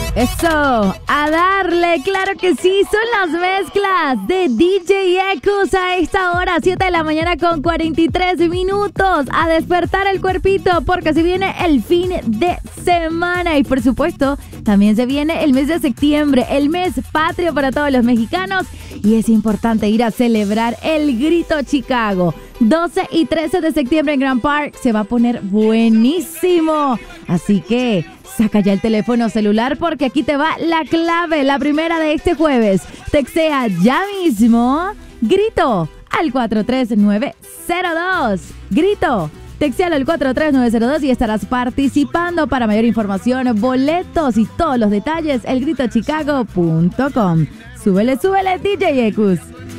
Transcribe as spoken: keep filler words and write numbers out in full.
Eso, a darle, claro que sí, son las mezclas de D J Ecus a esta hora, siete de la mañana con cuarenta y tres minutos, a despertar el cuerpito porque se viene el fin de semana y por supuesto también se viene el mes de septiembre, el mes patrio para todos los mexicanos y es importante ir a celebrar el Grito Chicago. doce y trece de septiembre en Grand Park se va a poner buenísimo, así que saca ya el teléfono celular porque aquí te va la clave, la primera de este jueves. Textea ya mismo Grito al cuatro tres nueve cero dos. Grito, textéalo al cuatro tres nueve cero dos y estarás participando. Para mayor información, boletos y todos los detalles, el grito chicago punto com. Súbele, súbele, D J Ecus.